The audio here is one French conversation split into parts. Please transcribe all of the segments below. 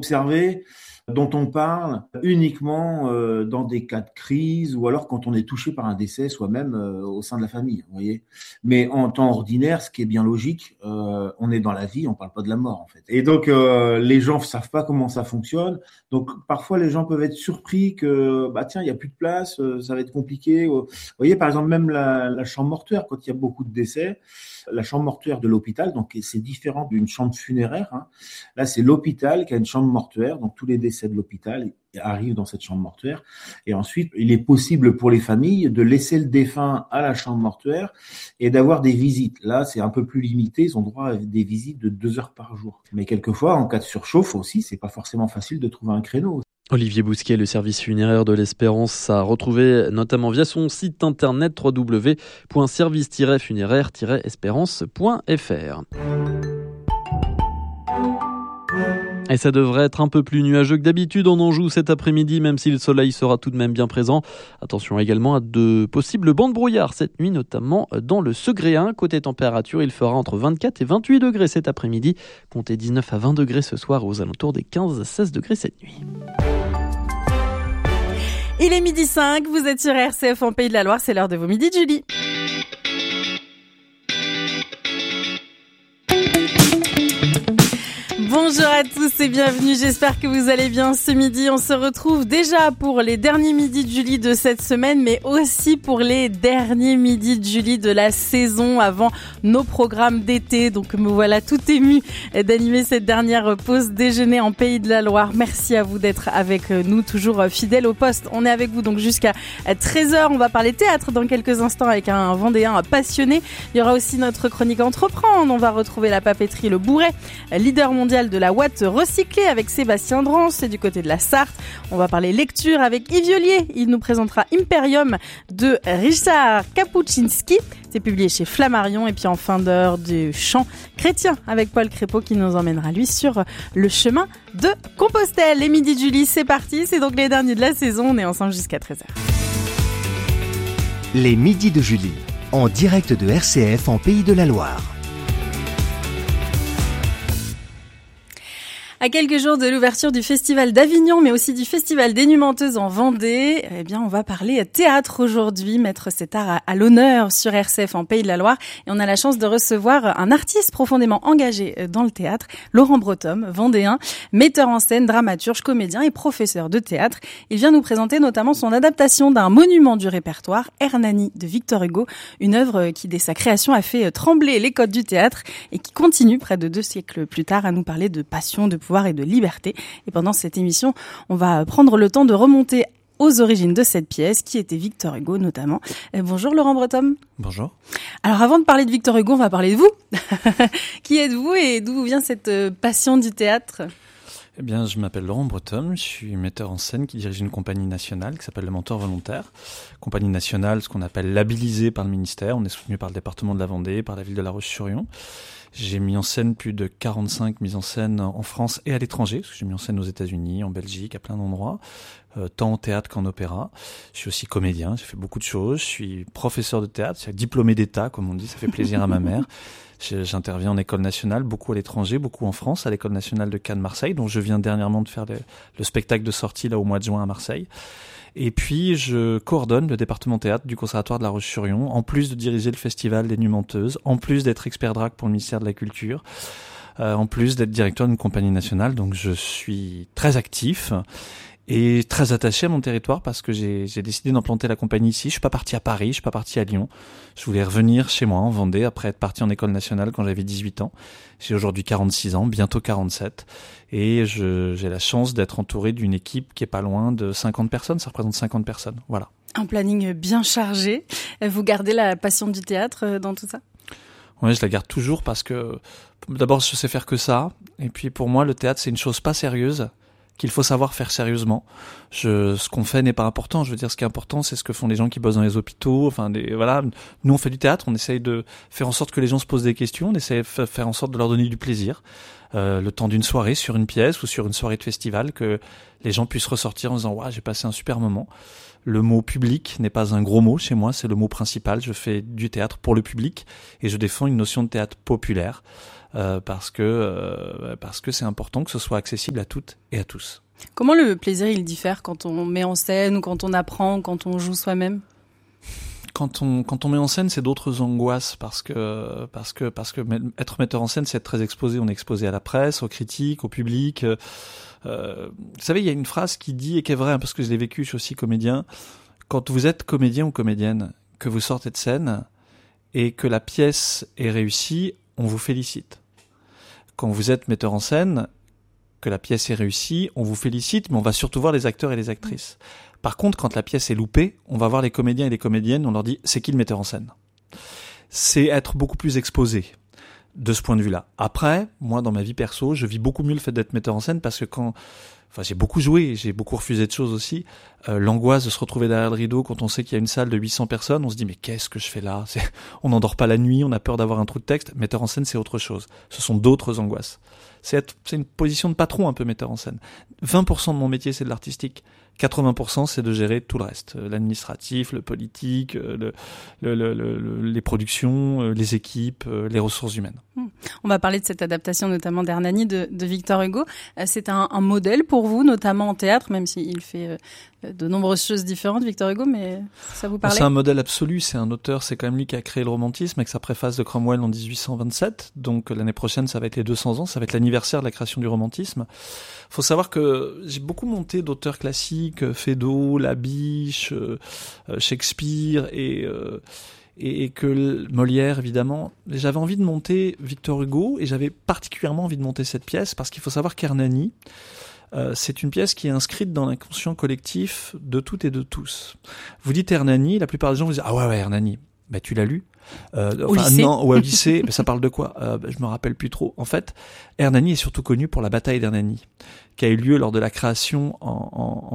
observés dont on parle uniquement dans des cas de crise ou alors quand on est touché par un décès soi-même au sein de la famille, vous voyez. Mais en temps ordinaire, ce qui est bien logique, on est dans la vie, on parle pas de la mort en fait. Et donc les gens savent pas comment ça fonctionne. Donc parfois les gens peuvent être surpris que tiens, il y a plus de place, ça va être compliqué. Vous voyez par exemple même la chambre mortuaire quand il y a beaucoup de décès. La chambre mortuaire de l'hôpital, donc c'est différent d'une chambre funéraire. Hein. Là, c'est l'hôpital qui a une chambre mortuaire, donc tous les décès de l'hôpital arrivent dans cette chambre mortuaire. Et ensuite, il est possible pour les familles de laisser le défunt à la chambre mortuaire et d'avoir des visites. Là, c'est un peu plus limité, ils ont droit à des visites de 2 heures par jour. Mais quelquefois, en cas de surchauffe aussi, c'est pas forcément facile de trouver un créneau. Olivier Bousquet, le service funéraire de l'Espérance, a retrouvé notamment via son site internet www.service-funéraire-espérance.fr. Et ça devrait être un peu plus nuageux que d'habitude en Anjou cet après-midi, même si le soleil sera tout de même bien présent. Attention également à de possibles bancs de brouillard cette nuit, notamment dans le Segréen. Côté température, il fera entre 24 et 28 degrés cet après-midi. Comptez 19 à 20 degrés ce soir, aux alentours des 15 à 16 degrés cette nuit. Il est 12h05, vous êtes sur RCF en Pays de la Loire, c'est l'heure de vos midis de Julie. Bonjour à tous et bienvenue, j'espère que vous allez bien ce midi. On se retrouve déjà pour les derniers midis de Julie de cette semaine, mais aussi pour les derniers midis de Julie de la saison avant nos programmes d'été. Donc me voilà tout émue d'animer cette dernière pause déjeuner en Pays de la Loire. Merci à vous d'être avec nous, toujours fidèles au poste. On est avec vous donc jusqu'à 13h. On va parler théâtre dans quelques instants avec un Vendéen passionné. Il y aura aussi notre chronique Entreprendre. On va retrouver la papeterie Le Bourret, leader mondial de la ouate recyclée avec Sébastien Drance, c'est du côté de la Sarthe. On va parler lecture avec Yves Violier. Il nous présentera Imperium de Richard Kapuscinski. C'est publié chez Flammarion. Et puis en fin d'heure du chant chrétien avec Paul Crépeau qui nous emmènera lui sur le chemin de Compostelle. Les midis de Julie, c'est parti. C'est donc les derniers de la saison. On est ensemble jusqu'à 13h. Les midis de Julie, en direct de RCF en Pays de la Loire. À quelques jours de l'ouverture du Festival d'Avignon, mais aussi du Festival des Nuits Menteuses en Vendée, on va parler théâtre aujourd'hui, mettre cet art à l'honneur sur RCF en Pays de la Loire. Et on a la chance de recevoir un artiste profondément engagé dans le théâtre, Laurent Bretom, vendéen, metteur en scène, dramaturge, comédien et professeur de théâtre. Il vient nous présenter notamment son adaptation d'un monument du répertoire, Hernani de Victor Hugo, une œuvre qui, dès sa création, a fait trembler les codes du théâtre et qui continue, près de 2 siècles plus tard, à nous parler de passion, de pouvoir et de liberté. Et pendant cette émission, on va prendre le temps de remonter aux origines de cette pièce, qui était Victor Hugo notamment. Bonjour Laurent Bretom. Bonjour. Alors avant de parler de Victor Hugo, on va parler de vous. Qui êtes-vous et d'où vient cette passion du théâtre ? Eh bien, je m'appelle Laurent Bretom, je suis metteur en scène qui dirige une compagnie nationale qui s'appelle Le Mentor Volontaire. Compagnie nationale, ce qu'on appelle labellisée par le ministère. On est soutenu par le département de la Vendée, par la ville de La Roche-sur-Yon. J'ai mis en scène plus de 45 mises en scène en France et à l'étranger, parce que j'ai mis en scène aux États-Unis, en Belgique, à plein d'endroits, tant en théâtre qu'en opéra. Je suis aussi comédien, j'ai fait beaucoup de choses. Je suis professeur de théâtre, c'est diplômé d'État, comme on dit, ça fait plaisir à ma mère. J'interviens en école nationale, beaucoup à l'étranger, beaucoup en France, à l'école nationale de Cannes-Marseille, dont je viens dernièrement de faire le spectacle de sortie là au mois de juin à Marseille. Et puis, je coordonne le département théâtre du Conservatoire de La Roche-sur-Yon, en plus de diriger le Festival des Nuits Menteuses, en plus d'être expert drague pour le ministère de la Culture, en plus d'être directeur d'une compagnie nationale. Donc, je suis très actif et très attaché à mon territoire parce que j'ai décidé d'implanter la compagnie ici. Je suis pas parti à Paris, je suis pas parti à Lyon. Je voulais revenir chez moi en Vendée après être parti en école nationale quand j'avais 18 ans. J'ai aujourd'hui 46 ans, bientôt 47. Et j'ai la chance d'être entouré d'une équipe qui est pas loin de 50 personnes. Ça représente 50 personnes. Voilà. Un planning bien chargé. Vous gardez la passion du théâtre dans tout ça ? Oui, je la garde toujours parce que d'abord, je sais faire que ça. Et puis pour moi, le théâtre, c'est une chose pas sérieuse qu'il faut savoir faire sérieusement. Ce qu'on fait n'est pas important. Je veux dire, ce qui est important, c'est ce que font les gens qui bossent dans les hôpitaux. Enfin, voilà. Nous, on fait du théâtre. On essaye de faire en sorte que les gens se posent des questions. On essaye de faire en sorte de leur donner du plaisir. Le temps d'une soirée sur une pièce ou sur une soirée de festival, que les gens puissent ressortir en disant « Waouh, j'ai passé un super moment ». Le mot public n'est pas un gros mot chez moi, c'est le mot principal. Je fais du théâtre pour le public et je défends une notion de théâtre populaire. parce que c'est important que ce soit accessible à toutes et à tous. Comment le plaisir il diffère quand on met en scène ou quand on apprend ou quand on joue soi-même ? Quand on met en scène, c'est d'autres angoisses parce que être metteur en scène, c'est être très exposé. On est exposé à la presse, aux critiques, au public. Vous savez, il y a une phrase qui dit et qui est vraie parce que je l'ai vécu, je suis aussi comédien. Quand vous êtes comédien ou comédienne, que vous sortez de scène et que la pièce est réussie, on vous félicite. Quand vous êtes metteur en scène, que la pièce est réussie, on vous félicite, mais on va surtout voir les acteurs et les actrices. Par contre, quand la pièce est loupée, on va voir les comédiens et les comédiennes, on leur dit « c'est qui le metteur en scène ?» C'est être beaucoup plus exposé de ce point de vue-là. Après, moi, dans ma vie perso, je vis beaucoup mieux le fait d'être metteur en scène parce que j'ai beaucoup joué, j'ai beaucoup refusé de choses aussi. L'angoisse de se retrouver derrière le rideau quand on sait qu'il y a une salle de 800 personnes, on se dit mais qu'est-ce que je fais là ? On n'endort pas la nuit, on a peur d'avoir un trou de texte. Metteur en scène, c'est autre chose. Ce sont d'autres angoisses. C'est une position de patron un peu, metteur en scène. 20% de mon métier, c'est de l'artistique. 80%, c'est de gérer tout le reste. L'administratif, le politique, les productions, les équipes, les ressources humaines. On va parler de cette adaptation notamment d'Hernani de Victor Hugo. C'est un modèle pour vous, notamment en théâtre, même s'il fait de nombreuses choses différentes, Victor Hugo, mais ça vous parlait ? C'est un modèle absolu, c'est un auteur, c'est quand même lui qui a créé le romantisme avec sa préface de Cromwell en 1827. Donc l'année prochaine, ça va être les 200 ans, ça va être l'anniversaire de la création du romantisme. Faut savoir que j'ai beaucoup monté d'auteurs classiques, Feydeau, Labiche, Shakespeare et que Molière, évidemment. J'avais envie de monter Victor Hugo et j'avais particulièrement envie de monter cette pièce parce qu'il faut savoir qu'Hernani, c'est une pièce qui est inscrite dans l'inconscient collectif de toutes et de tous. Vous dites Hernani, la plupart des gens vous disent « Ah ouais, Hernani, bah tu l'as lu ?» Au lycée. Non, ouais, au lycée, mais ça parle de quoi ? Je me rappelle plus trop. En fait, Hernani est surtout connu pour la bataille d'Hernani, qui a eu lieu lors de la création en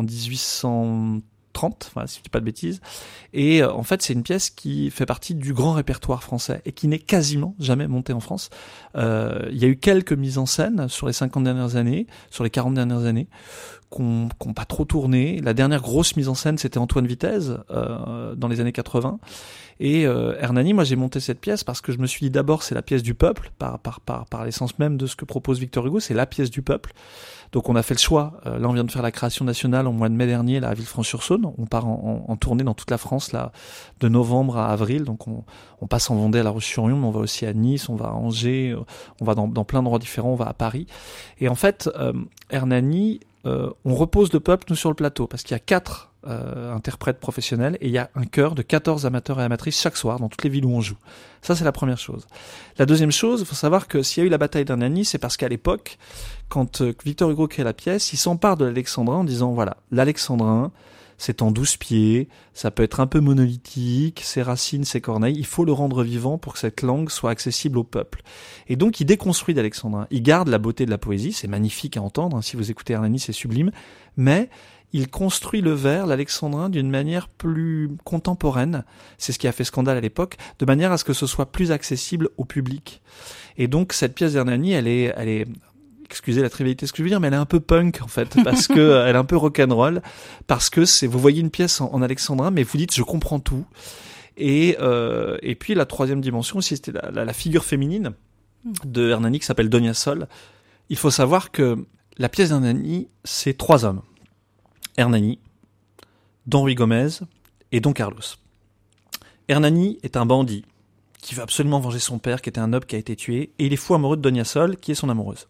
1830, enfin, si je dis pas de bêtises. Et en fait, c'est une pièce qui fait partie du grand répertoire français et qui n'est quasiment jamais montée en France. Il y a eu quelques mises en scène sur les 50 dernières années, sur les 40 dernières années, qu'on pas trop tourné. La dernière grosse mise en scène, c'était Antoine Vitesse, dans les années 80. Et Hernani, moi j'ai monté cette pièce parce que je me suis dit d'abord c'est la pièce du peuple, par l'essence même de ce que propose Victor Hugo, c'est la pièce du peuple. Donc on a fait le choix, là on vient de faire la création nationale au mois de mai dernier là, à Villefranche-sur-Saône, on part en tournée dans toute la France là, de novembre à avril, donc on passe en Vendée à La Roche-sur-Yon, mais on va aussi à Nice, on va à Angers, on va dans plein d'endroits différents, on va à Paris. Et en fait, Hernani, on repose le peuple nous sur le plateau, parce qu'il y a 4 interprètes professionnels et il y a un chœur de 14 amateurs et amatrices chaque soir dans toutes les villes où on joue. Ça, c'est la première chose. La deuxième chose, il faut savoir que s'il y a eu la bataille d'Hernani, c'est parce qu'à l'époque, quand Victor Hugo crée la pièce, il s'empare de l'alexandrin en disant, voilà, l'alexandrin, c'est en 12 pieds, ça peut être un peu monolithique, ses racines, ses corneilles, il faut le rendre vivant pour que cette langue soit accessible au peuple. Et donc, il déconstruit l'alexandrin. Il garde la beauté de la poésie, c'est magnifique à entendre, hein, si vous écoutez Hernani, c'est sublime, mais il construit le vers, l'alexandrin, d'une manière plus contemporaine. C'est ce qui a fait scandale à l'époque, de manière à ce que ce soit plus accessible au public. Et donc, cette pièce d'Hernani, elle est, excusez la trivialité ce que je veux dire, mais elle est un peu punk, en fait, parce que elle est un peu rock'n'roll, parce que vous voyez une pièce en alexandrin, mais vous dites, je comprends tout. Et puis, la troisième dimension aussi, c'était la figure féminine de Hernani, qui s'appelle Donia Sol. Il faut savoir que la pièce d'Hernani, c'est 3 hommes. Hernani, Don Ruy Gomez et Don Carlos. Hernani est un bandit qui veut absolument venger son père, qui était un noble qui a été tué, et il est fou amoureux de Donia Sol, qui est son amoureuse.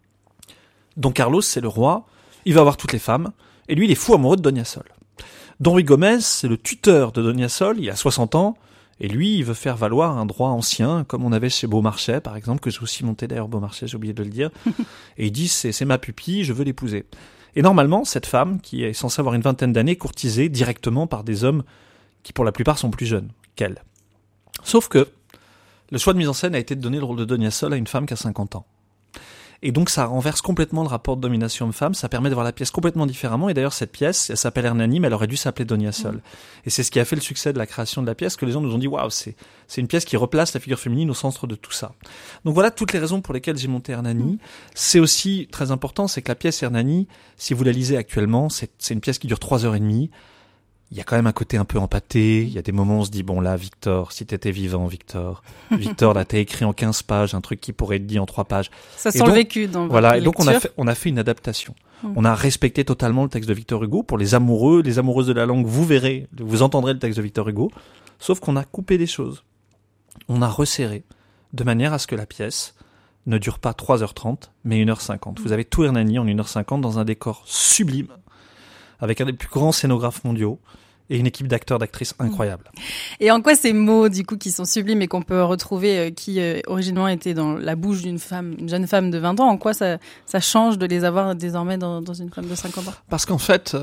Don Carlos, c'est le roi, il va avoir toutes les femmes, et lui, il est fou amoureux de Donia Sol. Don Ruy Gomez, c'est le tuteur de Donia Sol, il a 60 ans, et lui, il veut faire valoir un droit ancien, comme on avait chez Beaumarchais, par exemple, que j'ai aussi monté d'ailleurs Beaumarchais, j'ai oublié de le dire, et il dit, c'est ma pupille, je veux l'épouser. Et normalement, cette femme, qui est censée avoir une 20aine d'années, est courtisée directement par des hommes qui, pour la plupart, sont plus jeunes qu'elle. Sauf que le choix de mise en scène a été de donner le rôle de Donia Sol à une femme qui a 50 ans. Et donc, ça renverse complètement le rapport de domination homme-femme, ça permet de voir la pièce complètement différemment. Et d'ailleurs, cette pièce, elle s'appelle Hernani, mais elle aurait dû s'appeler Donia Sol. Et c'est ce qui a fait le succès de la création de la pièce, que les gens nous ont dit, waouh, c'est une pièce qui replace la figure féminine au centre de tout ça. Donc voilà toutes les raisons pour lesquelles j'ai monté Hernani. C'est aussi très important, c'est que la pièce Hernani, si vous la lisez actuellement, c'est une pièce qui dure 3h30. il y a quand même un côté un peu empâté. Il y a des moments où on se dit, bon là, Victor, si t'étais vivant, Victor, là, t'as écrit en 15 pages un truc qui pourrait être dit en 3 pages. Ça sent le vécu dans votre lecture. Et donc on a fait une adaptation. On a respecté totalement le texte de Victor Hugo. Pour les amoureux, les amoureuses de la langue, vous entendrez le texte de Victor Hugo. Sauf qu'on a coupé des choses. On a resserré de manière à ce que la pièce ne dure pas 3h30, mais 1h50. Vous avez tout Hernani en 1h50 dans un décor sublime, avec un des plus grands scénographes mondiaux et une équipe d'acteurs, d'actrices incroyable. Et en quoi ces mots, du coup, qui sont sublimes et qu'on peut retrouver, qui originellement étaient dans la bouche d'une jeune femme de 20 ans, en quoi ça change de les avoir désormais dans une femme de 50 ans? Parce qu'en fait,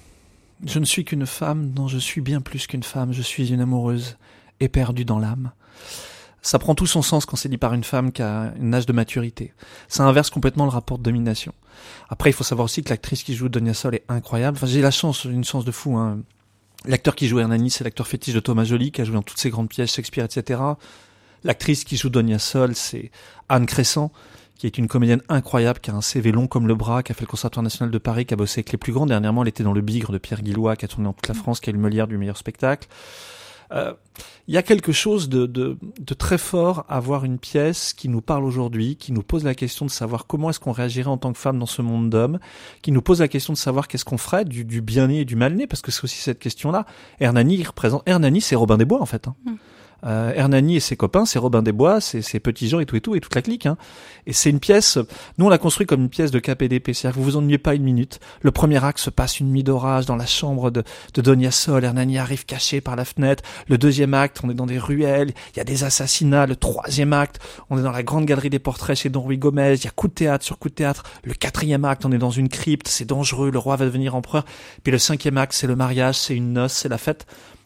je ne suis qu'une femme, non, je suis bien plus qu'une femme, je suis une amoureuse éperdue dans l'âme. Ça prend tout son sens quand c'est dit par une femme qui a un âge de maturité. Ça inverse complètement le rapport de domination. Après, il faut savoir aussi que l'actrice qui joue Donia Sol est incroyable. Enfin, j'ai une chance de fou, hein. L'acteur qui joue Hernani, c'est l'acteur fétiche de Thomas Joly, qui a joué dans toutes ses grandes pièces, Shakespeare, etc. L'actrice qui joue Donia Sol, c'est Anne Cressan, qui est une comédienne incroyable, qui a un CV long comme le bras, qui a fait le Conservatoire national de Paris, qui a bossé avec les plus grands. Dernièrement, elle était dans Le Bigre de Pierre Guillois, qui a tourné dans toute la France, qui a eu le Molière du meilleur spectacle. Il y a quelque chose de très fort à voir une pièce qui nous parle aujourd'hui, qui nous pose la question de savoir comment est-ce qu'on réagirait en tant que femme dans ce monde d'hommes, qui nous pose la question de savoir qu'est-ce qu'on ferait du bien-né et du mal-né, parce que c'est aussi cette question-là. Hernani, c'est Robin des Bois, en fait. Hernani et ses copains, c'est Robin des Bois, c'est ses petits gens et toute la clique, hein. Et c'est une pièce, nous on l'a construit comme une pièce de KPDP, c'est-à-dire que vous vous ennuyez pas une minute. Le premier acte se passe une nuit d'orage dans la chambre de Donia Sol, Hernani arrive caché par la fenêtre. Le deuxième acte, on est dans des ruelles, il y a des assassinats. Le troisième acte, on est dans la grande galerie des portraits chez Don Ruy Gomez, il y a coup de théâtre sur coup de théâtre. Le quatrième acte, on est dans une crypte, c'est dangereux, le roi va devenir empereur. Puis le cinquième acte, c'est le mariage, c'est une noce, c'est la fête.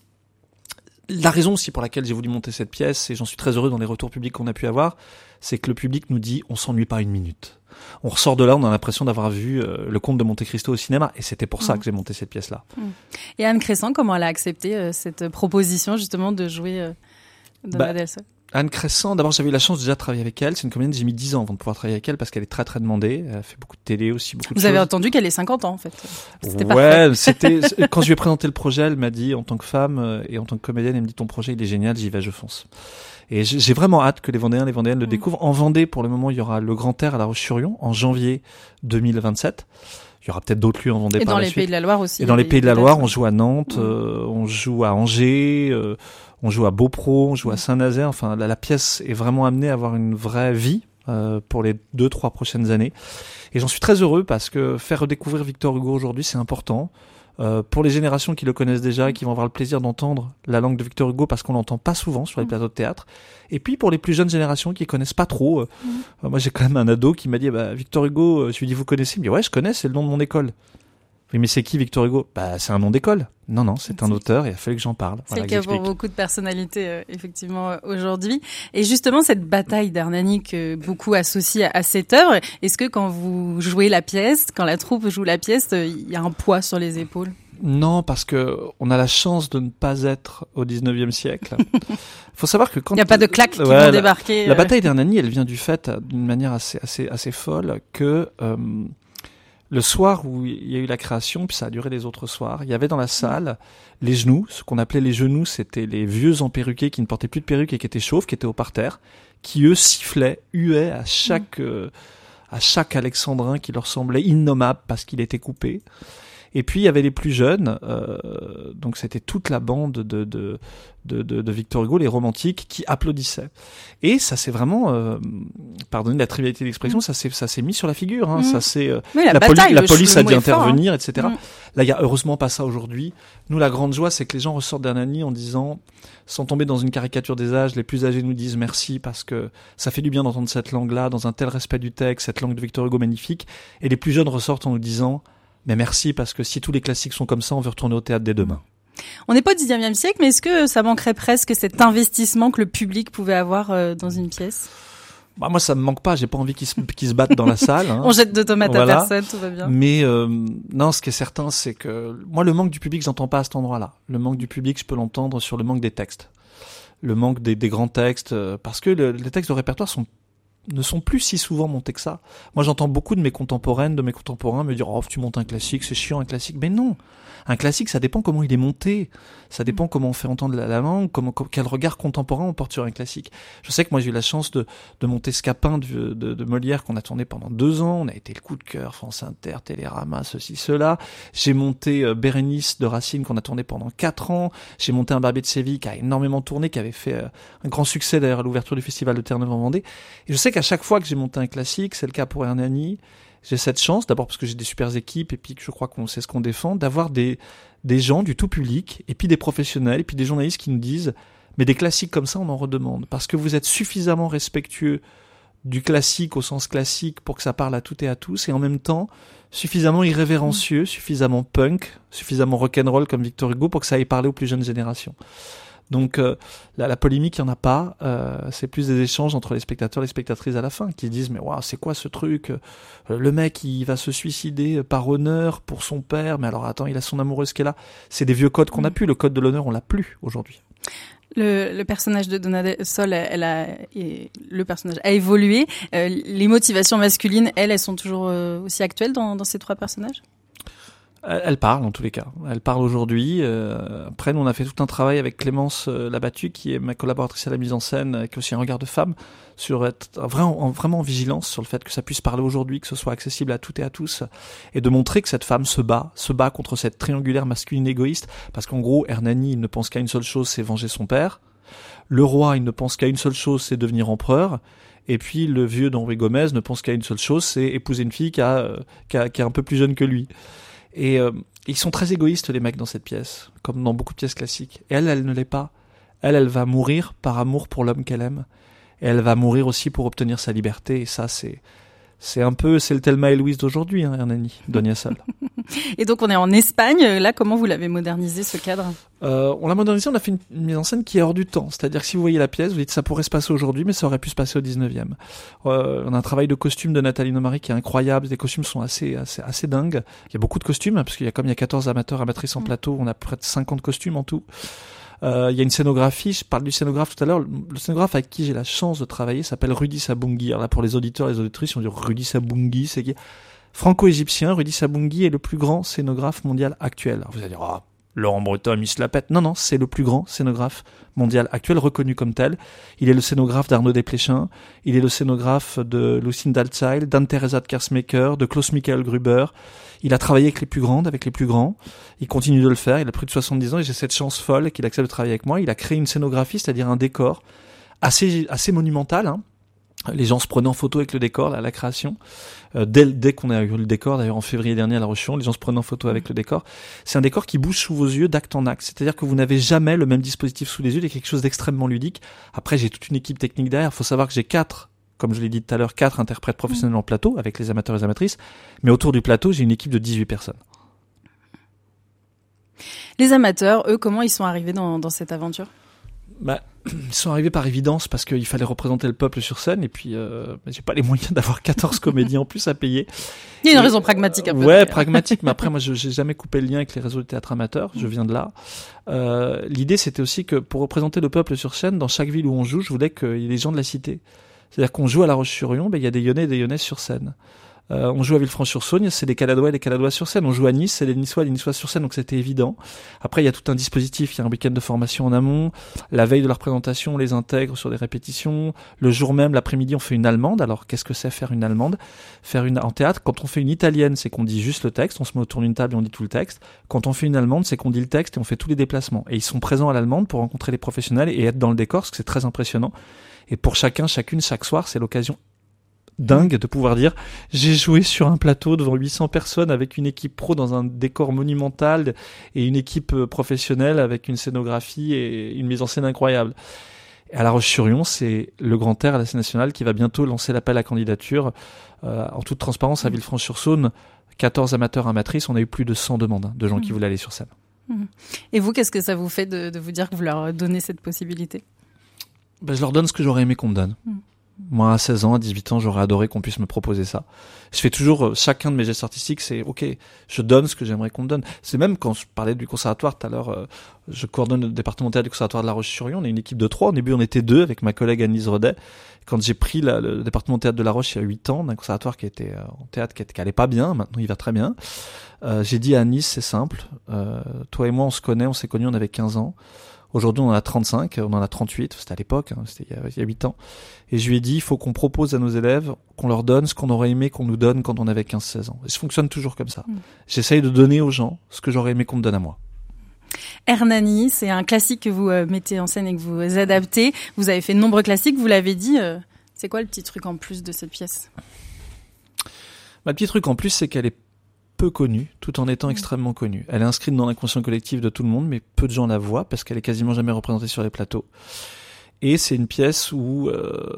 La raison aussi pour laquelle j'ai voulu monter cette pièce, et j'en suis très heureux dans les retours publics qu'on a pu avoir, c'est que le public nous dit on s'ennuie pas une minute. On ressort de là, on a l'impression d'avoir vu le Comte de Monte Cristo au cinéma, et c'était pour ça que j'ai monté cette pièce-là. Et Anne Cressan, comment elle a accepté cette proposition justement de jouer Donia del Sol? Anne Cressan, d'abord j'avais eu la chance de déjà travailler avec elle. C'est une comédienne, j'ai mis 10 ans avant de pouvoir travailler avec elle parce qu'elle est très très demandée. Elle a fait beaucoup de télé aussi, beaucoup de choses. Vous avez entendu qu'elle ait 50 ans en fait. Ouais, c'était quand je lui ai présenté le projet, elle m'a dit en tant que femme et en tant que comédienne, elle me dit ton projet il est génial, j'y vais, je fonce. Et j'ai vraiment hâte que les Vendéennes le découvrent. En Vendée, pour le moment, il y aura le Grand Air à La Roche-sur-Yon en janvier 2027. Il y aura peut-être d'autres lieux en Vendée par la suite. Et dans les Pays de la Loire aussi. Et dans les Pays de la Loire, on joue à Nantes, on joue à Angers, on joue à Beaupro, on joue à Saint-Nazaire. Enfin, la pièce est vraiment amenée à avoir une vraie vie pour les 2-3 prochaines années. Et j'en suis très heureux parce que faire redécouvrir Victor Hugo aujourd'hui, c'est important. Pour les générations qui le connaissent déjà et qui vont avoir le plaisir d'entendre la langue de Victor Hugo parce qu'on l'entend pas souvent sur les plateaux de théâtre. Et puis pour les plus jeunes générations qui connaissent pas trop, moi j'ai quand même un ado qui m'a dit Victor Hugo, je lui dis vous connaissez? Il me dit ouais je connais, c'est le nom de mon école. Oui, mais c'est qui Victor Hugo? C'est un nom d'école. Non, c'est un auteur et il a fallu que j'en parle. C'est le cas pour beaucoup de personnalités, effectivement, aujourd'hui. Et justement, cette bataille d'Hernani que beaucoup associent à cette œuvre, est-ce que quand vous jouez la pièce, quand la troupe joue la pièce, il y a un poids sur les épaules? Non, parce que on a la chance de ne pas être au 19e siècle. Faut savoir que quand il n'y a pas de claques qui vont débarquer. La bataille d'Hernani, elle vient du fait, d'une manière assez folle, que le soir où il y a eu la création, puis ça a duré les autres soirs, il y avait dans la salle les genoux, ce qu'on appelait les genoux, c'était les vieux emperruqués qui ne portaient plus de perruque et qui étaient chauves, qui étaient au parterre, qui eux sifflaient, huaient à chaque alexandrin qui leur semblait innommable parce qu'il était coupé. Et puis il y avait les plus jeunes, donc c'était toute la bande de Victor Hugo, les romantiques, qui applaudissaient. Et ça s'est vraiment, pardonnez la trivialité d'expression, ça s'est mis sur la figure. Hein, ça c'est la police a dû intervenir, etc. Là, il y a heureusement pas ça aujourd'hui. Nous, la grande joie, c'est que les gens ressortent d'Hernani en disant, sans tomber dans une caricature des âges, les plus âgés nous disent merci parce que ça fait du bien d'entendre cette langue-là, dans un tel respect du texte, cette langue de Victor Hugo magnifique. Et les plus jeunes ressortent en nous disant mais merci, parce que si tous les classiques sont comme ça, on veut retourner au théâtre dès demain. On n'est pas au 19e siècle, mais est-ce que ça manquerait presque cet investissement que le public pouvait avoir dans une pièce? Moi, ça me manque pas. J'ai pas envie qu'ils se battent dans la salle. Hein. On jette de tomates à personne, tout va bien. Mais non, ce qui est certain, c'est que moi, le manque du public, j'entends pas à cet endroit-là. Le manque du public, je peux l'entendre sur le manque des textes. Le manque des grands textes, parce que les textes de répertoire sont ne sont plus si souvent montées que ça. Moi, j'entends beaucoup de mes contemporains me dire « Oh, tu montes un classique, c'est chiant un classique ». Mais non, un classique, ça dépend comment il est monté, ça dépend comment on fait entendre la langue, quel regard contemporain on porte sur un classique. Je sais que moi, j'ai eu la chance de monter Scapin de Molière qu'on a tourné pendant 2 ans. On a été le coup de cœur, France Inter, Télérama, ceci, cela. J'ai monté Bérénice de Racine qu'on a tourné pendant 4 ans. J'ai monté un Barbier de Séville qui a énormément tourné, qui avait fait un grand succès d'ailleurs à l'ouverture du festival de Terre-Neuve en Vendée. Et je sais qu'à chaque fois que j'ai monté un classique, c'est le cas pour Hernani, j'ai cette chance, d'abord parce que j'ai des super équipes et puis que je crois qu'on sait ce qu'on défend, d'avoir des gens du tout public et puis des professionnels et puis des journalistes qui nous disent mais des classiques comme ça on en redemande parce que vous êtes suffisamment respectueux du classique au sens classique pour que ça parle à toutes et à tous et en même temps suffisamment irrévérencieux, suffisamment punk, suffisamment rock'n'roll comme Victor Hugo pour que ça aille parler aux plus jeunes générations. Donc la polémique, il n'y en a pas. C'est plus des échanges entre les spectateurs et les spectatrices à la fin qui disent mais waouh, c'est quoi ce truc, le mec il va se suicider par honneur pour son père, mais alors attends, il a son amoureuse qui est là. C'est des vieux codes qu'on a plus. Le code de l'honneur, on l'a plus aujourd'hui. Le personnage de Donna Sol, le personnage a évolué. Les motivations masculines, elles sont toujours aussi actuelles dans ces 3 personnages. Elle parle en tous les cas. Elle parle aujourd'hui. Après, nous on a fait tout un travail avec Clémence Labattu, qui est ma collaboratrice à la mise en scène, qui a aussi un regard de femme, sur être vraiment en vigilance sur le fait que ça puisse parler aujourd'hui, que ce soit accessible à toutes et à tous, et de montrer que cette femme se bat contre cette triangulaire masculine égoïste, parce qu'en gros, Hernani, il ne pense qu'à une seule chose, c'est venger son père. Le roi, il ne pense qu'à une seule chose, c'est devenir empereur. Et puis le vieux d'Henri Gomez ne pense qu'à une seule chose, c'est épouser une fille qui est un peu plus jeune que lui. Et ils sont très égoïstes, les mecs, dans cette pièce, comme dans beaucoup de pièces classiques. Et elle ne l'est pas. Elle va mourir par amour pour l'homme qu'elle aime. Et elle va mourir aussi pour obtenir sa liberté. Et ça, c'est le Thelma et Louise d'aujourd'hui, hein, Hernani, Donna Sol. Et donc, on est en Espagne. Là, comment vous l'avez modernisé, ce cadre? On l'a modernisé, on a fait une mise en scène qui est hors du temps. C'est-à-dire que si vous voyez la pièce, vous dites ça pourrait se passer aujourd'hui, mais ça aurait pu se passer au 19e. On a un travail de costume de Nathalie Nomari qui est incroyable. Les costumes sont assez dingues. Il y a beaucoup de costumes, parce qu'il y a 14 amateurs, amatrices en plateau, on a près de 50 costumes en tout. Il y a une scénographie, je parle du scénographe tout à l'heure, le scénographe avec qui j'ai la chance de travailler s'appelle Rudy Sabungui. Alors là, pour les auditeurs et les auditrices, on dit Rudy Sabungui, c'est franco-égyptien. Rudy Sabungui est le plus grand scénographe mondial actuel. Alors vous allez dire, Laurent Breton, il se la pète. Non, c'est le plus grand scénographe mondial actuel, reconnu comme tel. Il est le scénographe d'Arnaud Desplechin, il est le scénographe de Lucinda Child, d'Anne-Theresa de Kersmaker, de Klaus-Michael Gruber. Il a travaillé avec les plus grandes, avec les plus grands. Il continue de le faire. Il a plus de 70 ans et j'ai cette chance folle qu'il accepte de travailler avec moi. Il a créé une scénographie, c'est-à-dire un décor assez monumental, hein. Les gens se prenaient en photo avec le décor à la création. Dès qu'on a eu le décor, d'ailleurs en février dernier à La Roche-sur-Yon, les gens se prenaient en photo avec le décor. C'est un décor qui bouge sous vos yeux d'acte en acte. C'est-à-dire que vous n'avez jamais le même dispositif sous les yeux. Il y a quelque chose d'extrêmement ludique. Après, j'ai toute une équipe technique derrière. Il faut savoir que j'ai 4 interprètes professionnels en plateau avec les amateurs et les amatrices. Mais autour du plateau, j'ai une équipe de 18 personnes. Les amateurs, eux, comment ils sont arrivés dans cette aventure? Ils sont arrivés par évidence parce qu'il fallait représenter le peuple sur scène et puis j'ai pas les moyens d'avoir 14 comédiens en plus à payer. Il y a une raison pragmatique après. Ouais, pragmatique, mais après moi j'ai jamais coupé le lien avec les réseaux de théâtre amateur, je viens de là. L'idée c'était aussi que pour représenter le peuple sur scène, dans chaque ville où on joue, je voulais qu'il y ait des gens de la cité. C'est-à-dire qu'on joue à La Roche-sur-Yon, il y a des Lyonnais et des Lyonnaises sur scène. On joue à Villefranche-sur-Saône, c'est des Caladois et des Caladois sur scène. On joue à Nice, c'est des Niçois et des Niçois sur scène, donc c'était évident. Après, il y a tout un dispositif, il y a un week-end de formation en amont. La veille de la représentation, on les intègre sur des répétitions. Le jour même, l'après-midi, on fait une allemande. Alors, qu'est-ce que c'est faire une allemande? En théâtre, quand on fait une italienne, c'est qu'on dit juste le texte, on se met autour d'une table et on dit tout le texte. Quand on fait une allemande, c'est qu'on dit le texte et on fait tous les déplacements. Et ils sont présents à l'allemande pour rencontrer les professionnels et être dans le décor, parce que c'est très impressionnant. Et pour chaque soir, c'est l'occasion dingue de pouvoir dire j'ai joué sur un plateau devant 800 personnes avec une équipe pro dans un décor monumental et une équipe professionnelle avec une scénographie et une mise en scène incroyable. Et à La Roche-sur-Yon, c'est le Grand Air à la Scène nationale qui va bientôt lancer l'appel à candidature. En toute transparence, à Villefranche-sur-Saône, 14 amateurs amatrices, on a eu plus de 100 demandes de gens qui voulaient aller sur scène. Et vous, qu'est-ce que ça vous fait de vous dire que vous leur donnez cette possibilité? Je leur donne ce que j'aurais aimé qu'on me donne. Moi, à 16 ans, à 18 ans, j'aurais adoré qu'on puisse me proposer ça. Je fais toujours, chacun de mes gestes artistiques, c'est, ok, je donne ce que j'aimerais qu'on me donne. C'est même quand je parlais du conservatoire tout à l'heure, je coordonne le département théâtre du conservatoire de La Roche-sur-Yon. On est une équipe de 3. Au début, on était 2 avec ma collègue Anne-Lise Rodet. Quand j'ai pris le département théâtre de La Roche il y a 8 ans, d'un conservatoire qui était en théâtre, qui allait pas bien, maintenant il va très bien. J'ai dit à Anne-Lise, c'est simple, toi et moi, on se connaît, on s'est connus, on avait 15 ans. Aujourd'hui, on en a 35, on en a 38, c'était à l'époque, c'était il y a 8 ans. Et je lui ai dit, il faut qu'on propose à nos élèves, qu'on leur donne ce qu'on aurait aimé qu'on nous donne quand on avait 15-16 ans. Et ça fonctionne toujours comme ça. J'essaye de donner aux gens ce que j'aurais aimé qu'on me donne à moi. Hernani, c'est un classique que vous mettez en scène et que vous adaptez. Vous avez fait de nombreux classiques, vous l'avez dit. C'est quoi le petit truc en plus de cette pièce ? Le petit truc en plus, c'est qu'elle est peu connue, tout en étant extrêmement connue. Elle est inscrite dans l'inconscient collectif de tout le monde, mais peu de gens la voient parce qu'elle est quasiment jamais représentée sur les plateaux. Et c'est une pièce où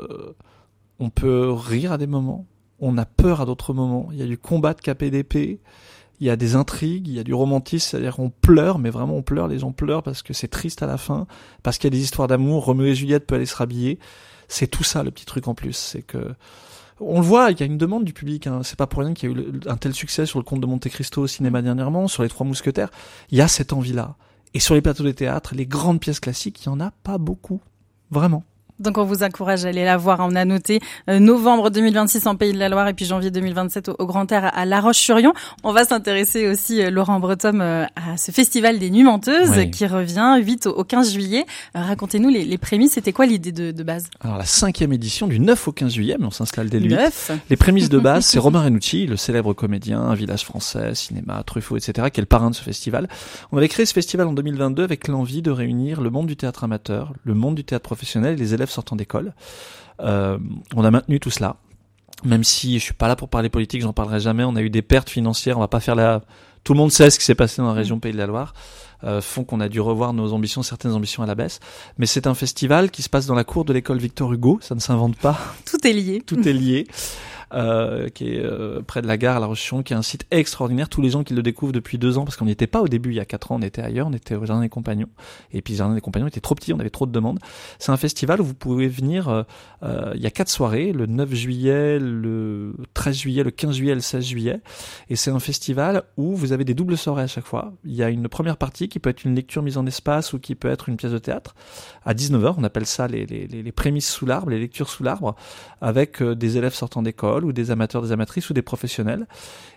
on peut rire à des moments, on a peur à d'autres moments. Il y a du combat de capé d'épée, il y a des intrigues, il y a du romantisme, c'est-à-dire qu'on pleure, mais vraiment on pleure, les gens pleurent parce que c'est triste à la fin, parce qu'il y a des histoires d'amour, Roméo et Juliette peut aller se rhabiller. C'est tout ça le petit truc en plus, c'est que on le voit, il y a une demande du public, hein. C'est pas pour rien qu'il y a eu un tel succès sur le Comte de Monte Cristo au cinéma dernièrement, sur les Trois Mousquetaires. Il y a cette envie-là. Et sur les plateaux de théâtre, les grandes pièces classiques, il y en a pas beaucoup. Vraiment. Donc on vous encourage à aller la voir. On a noté novembre 2026 en Pays de la Loire et puis janvier 2027 au Grand Air à La Roche-sur-Yon. On va s'intéresser aussi, Laurent Breton, à ce festival des Nuits Menteuses qui revient 8 au 15 juillet. Racontez-nous les prémices. C'était quoi l'idée de base ? Alors la 5e édition du 9 au 15 juillet, mais on s'installe dès le 8. 9. Les prémices de base, c'est Romain Renucci, le célèbre comédien, un village français, cinéma, Truffaut, etc., qui est le parrain de ce festival. On avait créé ce festival en 2022 avec l'envie de réunir le monde du théâtre amateur, le monde du théâtre professionnel et les élèves sortant d'école. On a maintenu tout cela, même si je suis pas là pour parler politique, j'en parlerai jamais. On a eu des pertes financières, on va pas faire tout le monde sait ce qui s'est passé dans la région Pays de la Loire, font qu'on a dû revoir nos ambitions, certaines ambitions à la baisse. Mais c'est un festival qui se passe dans la cour de l'école Victor Hugo, ça ne s'invente pas. Tout est lié. Tout est lié. Qui est près de la gare à La Roche-sur-Yon, qui est un site extraordinaire. Tous les gens qui le découvrent depuis 2 ans, parce qu'on n'y était pas au début, il y a 4 ans, on était ailleurs, on était au Jardin des Compagnons. Et puis le Jardin des Compagnons était trop petit, on avait trop de demandes. C'est un festival où vous pouvez venir, il y a 4 soirées, le 9 juillet, le 13 juillet, le 15 juillet et le 16 juillet. Et c'est un festival où vous avez des doubles soirées à chaque fois. Il y a une première partie qui peut être une lecture mise en espace ou qui peut être une pièce de théâtre. À 19h, on appelle ça les prémices sous l'arbre, les lectures sous l'arbre, avec des élèves sortant d'école, ou des amateurs, des amatrices ou des professionnels.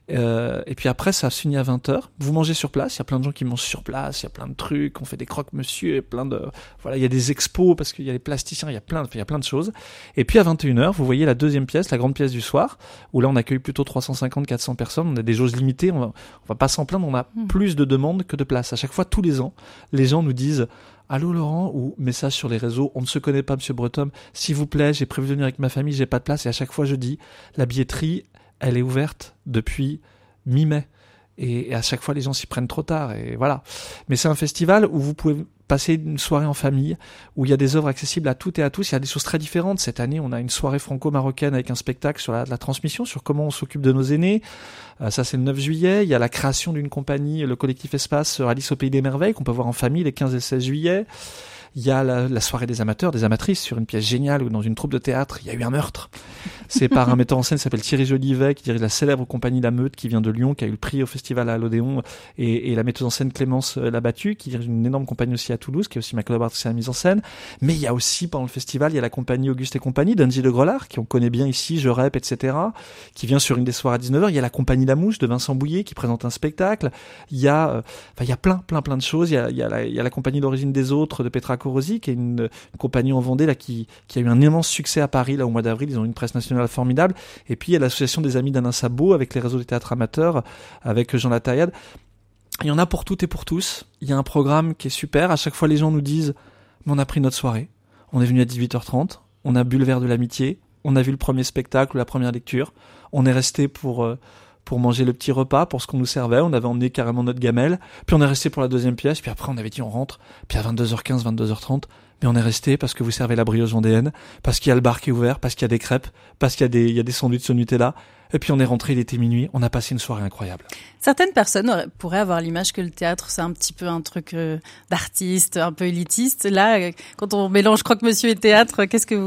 Et puis après, ça se finit à 20h. Vous mangez sur place. Il y a plein de gens qui mangent sur place. Il y a plein de trucs. On fait des croque-monsieur et voilà, il y a des expos parce qu'il y a les plasticiens. Il y a plein de choses. Et puis à 21h, vous voyez la deuxième pièce, la grande pièce du soir, où là, on accueille plutôt 350, 400 personnes. On a des jauges limitées. On va pas s'en plaindre. On a plus de demandes que de places. À chaque fois, tous les ans, les gens nous disent: allô Laurent, ou message sur les réseaux, on ne se connaît pas monsieur Breton, s'il vous plaît, j'ai prévu de venir avec ma famille, j'ai pas de place. Et à chaque fois je dis, la billetterie, elle est ouverte depuis mi-mai. Et à chaque fois les gens s'y prennent trop tard, et voilà. Mais c'est un festival où vous pouvez passer une soirée en famille, où il y a des œuvres accessibles à toutes et à tous. Il y a des choses très différentes. Cette année, on a une soirée franco-marocaine avec un spectacle sur la transmission, sur comment on s'occupe de nos aînés. Ça, c'est le 9 juillet. Il y a la création d'une compagnie, le collectif Espace Alice au Pays des Merveilles, qu'on peut voir en famille les 15 et 16 juillet. Il y a la soirée des amateurs, des amatrices, sur une pièce géniale où dans une troupe de théâtre, il y a eu un meurtre. C'est par un metteur en scène qui s'appelle Thierry Jolivet, qui dirige la célèbre compagnie La Meute, qui vient de Lyon, qui a eu le prix au festival à l'Odéon, et la metteuse en scène Clémence Labattu, qui dirige une énorme compagnie aussi à Toulouse, qui est aussi ma collaboratrice à la mise en scène. Mais il y a aussi, pendant le festival, il y a la compagnie Auguste et compagnie d'Angie de Grelard, qui on connaît bien ici, Je rêpe, etc., qui vient sur une des soirées à 19h. Il y a la compagnie La Mouche de Vincent Bouillet, qui présente un spectacle. Il y a plein de choses. Il y a la compagnie d'origine des autres de Petra Korosi, qui est une compagnie en Vendée là qui a eu un immense succès à Paris là au mois d'avril. Ils ont une presse nationale formidable. Et puis il y a l'association des amis d'Alain Sabot avec les réseaux des théâtres amateurs, avec Jean Lataillade. Il y en a pour toutes et pour tous. Il y a un programme qui est super. À chaque fois les gens nous disent: mais on a pris notre soirée, on est venu à 18h30, on a bu le verre de l'amitié, on a vu le premier spectacle ou la première lecture, on est resté pour manger le petit repas, pour ce qu'on nous servait, on avait emmené carrément notre gamelle, puis on est resté pour la deuxième pièce, puis après on avait dit on rentre, puis à 22h15, 22h30, mais on est resté parce que vous servez la brioche vendéenne, parce qu'il y a le bar qui est ouvert, parce qu'il y a des crêpes, parce qu'il y a des sandwichs au Nutella, et puis on est rentré, il était minuit, on a passé une soirée incroyable. Certaines personnes pourraient avoir l'image que le théâtre, c'est un petit peu un truc d'artiste, un peu élitiste. Là, quand on mélange croque-monsieur et théâtre, qu'est-ce que vous montrez ?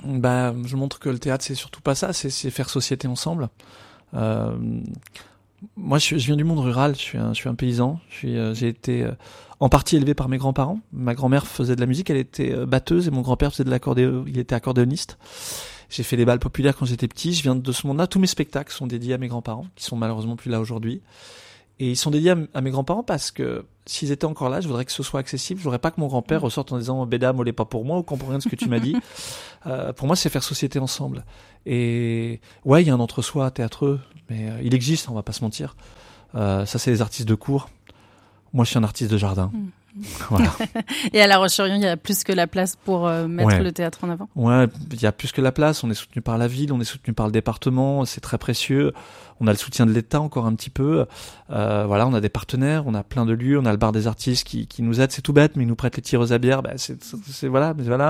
Je montre que le théâtre, c'est surtout pas ça, c'est faire société ensemble. Moi, je viens du monde rural, je suis un paysan. J'ai été en partie élevé par mes grands-parents. Ma grand-mère faisait de la musique, elle était batteuse, et mon grand-père faisait de l'accordéon, il était accordéoniste. J'ai fait les bals populaires quand j'étais petit, je viens de ce monde-là. Tous mes spectacles sont dédiés à mes grands-parents, qui sont malheureusement plus là aujourd'hui. Et ils sont dédiés à mes grands-parents parce que s'ils étaient encore là, je voudrais que ce soit accessible. Je voudrais pas que mon grand-père ressorte en disant « Bédame, olé pas pour moi » ou « comprends rien de ce que tu m'as dit ». Pour moi, c'est faire société ensemble. Et ouais, il y a un entre-soi théâtreux, mais il existe, on va pas se mentir. Ça, c'est les artistes de cour. Moi, je suis un artiste de jardin. Voilà. Et à La Roche-sur-Yon, il y a plus que la place pour mettre le théâtre en avant. Ouais, il y a plus que la place. On est soutenu par la ville, on est soutenu par le département. C'est très précieux. On a le soutien de l'État encore un petit peu. Voilà, on a des partenaires, on a plein de lieux. On a le bar des artistes qui nous aide. C'est tout bête, mais ils nous prêtent les tireuses à bière. Voilà.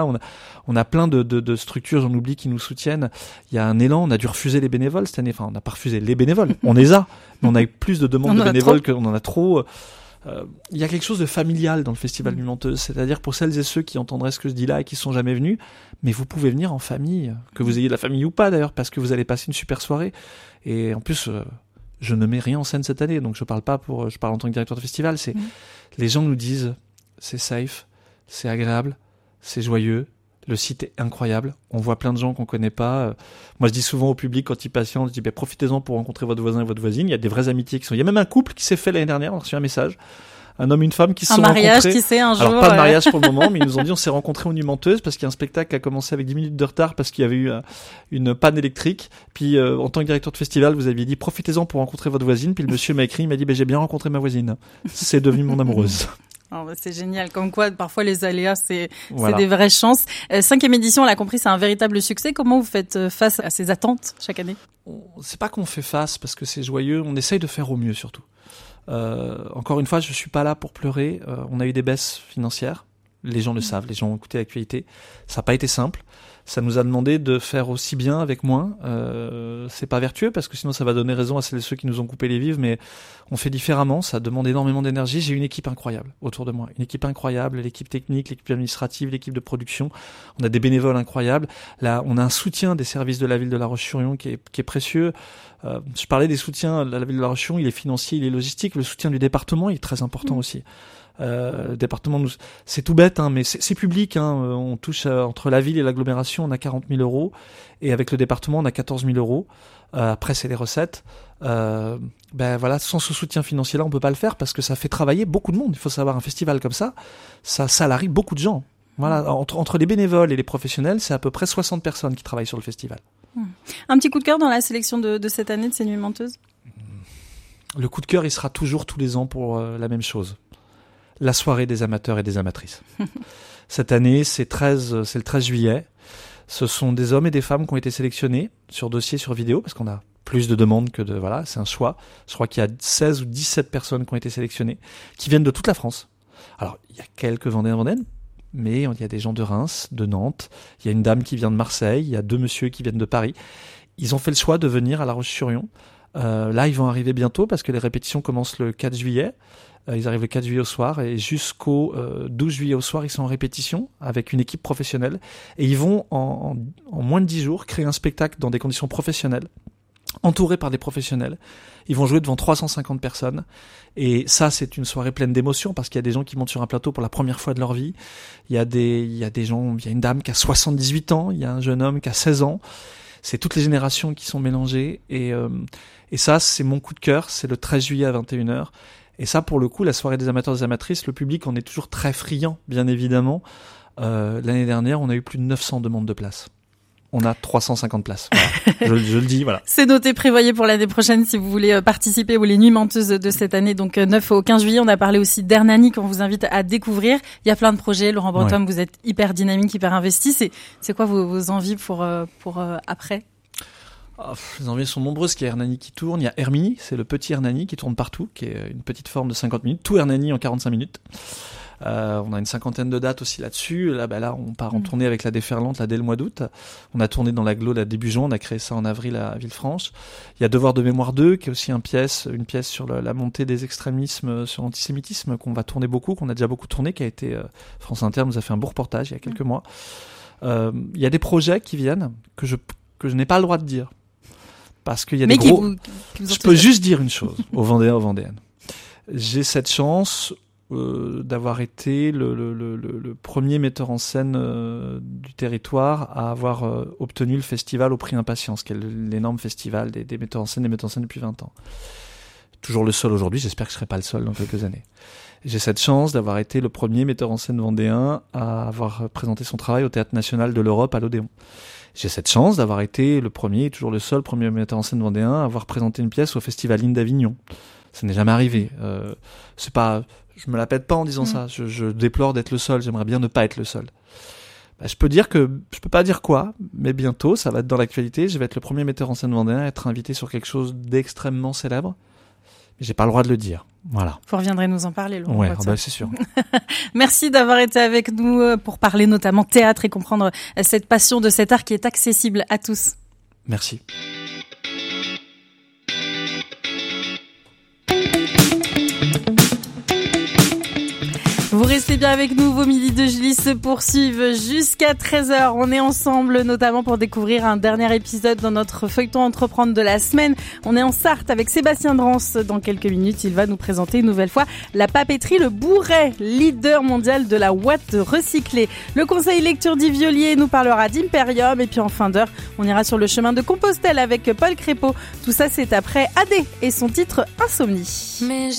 On a plein de structures, j'en oublie, qui nous soutiennent. Il y a un élan. On a dû refuser les bénévoles cette année. Enfin, on n'a pas refusé les bénévoles. On les a, mais on a eu plus de demandes de bénévoles qu'on en a trop. Il y a quelque chose de familial dans le Festival Nuits Menteuses, c'est-à-dire pour celles et ceux qui entendraient ce que je dis là et qui sont jamais venus, mais vous pouvez venir en famille, que vous ayez de la famille ou pas d'ailleurs, parce que vous allez passer une super soirée. Et en plus, je ne mets rien en scène cette année, donc je parle en tant que directeur de festival. Les gens nous disent, c'est safe, c'est agréable, c'est joyeux. Le site est incroyable. On voit plein de gens qu'on connaît pas. Moi, je dis souvent au public quand ils patientent, je dis profitez-en pour rencontrer votre voisin et votre voisine. Il y a des vraies amitiés qui sont. Il y a même un couple qui s'est fait l'année dernière. On a reçu un message. Un homme et une femme qui se sont rencontrés. Un mariage qui s'est un jour. Alors pas de mariage pour le moment, mais ils nous ont dit on s'est rencontrés aux Nuits Menteuses parce qu'il y a un spectacle qui a commencé avec 10 minutes de retard parce qu'il y avait eu une panne électrique. Puis en tant que directeur de festival, vous aviez dit profitez-en pour rencontrer votre voisine. Puis le monsieur m'a écrit, il m'a dit j'ai bien rencontré ma voisine. C'est devenu mon amoureuse. C'est génial. Comme quoi, parfois, les aléas, c'est des vraies chances. 5e édition, on l'a compris, c'est un véritable succès. Comment vous faites face à ces attentes chaque année? C'est pas qu'on fait face parce que c'est joyeux. On essaye de faire au mieux, surtout. Encore une fois, je suis pas là pour pleurer. On a eu des baisses financières. Les gens le savent. Les gens ont écouté l'actualité. Ça n'a pas été simple. Ça nous a demandé de faire aussi bien avec moins. C'est pas vertueux parce que sinon ça va donner raison à celles et ceux qui nous ont coupé les vivres, mais on fait différemment. Ça demande énormément d'énergie. J'ai une équipe incroyable autour de moi. Une équipe incroyable, l'équipe technique, l'équipe administrative, l'équipe de production. On a des bénévoles incroyables. Là, on a un soutien des services de la ville de La Roche-sur-Yon qui est précieux. Je parlais des soutiens de la ville de La Roche-sur-Yon. Il est financier, il est logistique. Le soutien du département, il est très important aussi. Le département, c'est tout bête, hein, mais c'est public. Hein, on touche entre la ville et l'agglomération, on a 40 000 euros, et avec le département, on a 14 000 euros. Après, c'est les recettes. Voilà, sans ce soutien financier-là, on peut pas le faire parce que ça fait travailler beaucoup de monde. Il faut savoir, un festival comme ça salarie beaucoup de gens. Voilà, entre les bénévoles et les professionnels, c'est à peu près 60 personnes qui travaillent sur le festival. Un petit coup de cœur dans la sélection de cette année de ces Nuits Menteuses? Le coup de cœur, il sera toujours tous les ans pour la même chose. La soirée des amateurs et des amatrices. Cette année, c'est le 13 juillet. Ce sont des hommes et des femmes qui ont été sélectionnés sur dossier, sur vidéo, parce qu'on a plus de demandes que voilà, c'est un choix. Je crois qu'il y a 16 ou 17 personnes qui ont été sélectionnées, qui viennent de toute la France. Alors, il y a quelques Vendéennes, mais il y a des gens de Reims, de Nantes, il y a une dame qui vient de Marseille, il y a 2 messieurs qui viennent de Paris. Ils ont fait le choix de venir à La Roche-sur-Yon. Là, ils vont arriver bientôt parce que les répétitions commencent le 4 juillet. Ils arrivent le 4 juillet au soir et jusqu'au 12 juillet au soir, ils sont en répétition avec une équipe professionnelle. Et ils vont, en moins de 10 jours, créer un spectacle dans des conditions professionnelles, entourés par des professionnels. Ils vont jouer devant 350 personnes. Et ça, c'est une soirée pleine d'émotions parce qu'il y a des gens qui montent sur un plateau pour la première fois de leur vie. Il y a des gens, il y a une dame qui a 78 ans, il y a un jeune homme qui a 16 ans. C'est toutes les générations qui sont mélangées. Et ça, c'est mon coup de cœur. C'est le 13 juillet à 21h. Et ça, pour le coup, la soirée des amateurs et des amatrices, le public en est toujours très friand, bien évidemment. L'année dernière, on a eu plus de 900 demandes de places. On a 350 places. Voilà. je le dis, voilà. C'est noté, prévoyez pour l'année prochaine si vous voulez participer aux les Nuits Menteuses de cette année. Donc 9 au 15 juillet, on a parlé aussi d'Hernani qu'on vous invite à découvrir. Il y a plein de projets. Laurent Breton, vous êtes hyper dynamique, hyper investi. C'est quoi vos envies pour après? Les envies sont nombreuses. Il y a Hernani qui tourne, il y a Hermini, c'est le petit Hernani qui tourne partout, qui est une petite forme de 50 minutes, tout Hernani en 45 minutes. On a une 50aine de dates aussi là-dessus. Là, on part en tournée avec la Déferlante là dès le mois d'août. On a tourné dans l'Agglo là début juin, on a créé ça en avril à Villefranche. Il y a Devoir de mémoire 2, qui est aussi une pièce sur la montée des extrémismes, sur l'antisémitisme, qu'on va tourner beaucoup, qu'on a déjà beaucoup tourné, qui a été France Inter nous a fait un beau reportage il y a quelques mois. Il y a des projets qui viennent que je n'ai pas le droit de dire. Parce qu'il y a des gros... Je peux juste dire une chose aux Vendéens, aux Vendéennes. J'ai cette chance d'avoir été le premier metteur en scène du territoire à avoir obtenu le festival au prix Impatience, qui est l'énorme festival des metteurs en scène depuis 20 ans. Toujours le seul aujourd'hui, j'espère que je serai pas le seul dans quelques années. J'ai cette chance d'avoir été le premier metteur en scène vendéen à avoir présenté son travail au Théâtre National de l'Europe à l'Odéon. J'ai cette chance d'avoir été le premier, et toujours le seul premier metteur en scène vendéen à avoir présenté une pièce au Festival d'Avignon. Ça n'est jamais arrivé. C'est pas, je me la pète pas en disant ça. Je déplore d'être le seul. J'aimerais bien ne pas être le seul. Je peux pas dire quoi, mais bientôt, ça va être dans l'actualité. Je vais être le premier metteur en scène vendéen à être invité sur quelque chose d'extrêmement célèbre. Mais j'ai pas le droit de le dire. Voilà. Vous reviendrez nous en parler, Laurent. Ouais, c'est sûr. Merci d'avoir été avec nous pour parler notamment théâtre et comprendre cette passion de cet art qui est accessible à tous. Merci. Vous restez bien avec nous, vos midis de Julie se poursuivent jusqu'à 13h. On est ensemble notamment pour découvrir un dernier épisode dans notre feuilleton Entreprendre de la semaine. On est en Sarthe avec Sébastien Drance. Dans quelques minutes, il va nous présenter une nouvelle fois la papeterie Le Bourret, leader mondial de la ouate recyclée. Le conseil lecture d'Yves Violier nous parlera d'Imperium. Et puis en fin d'heure, on ira sur le chemin de Compostelle avec Paul Crépeau. Tout ça, c'est après AD et son titre Insomnie.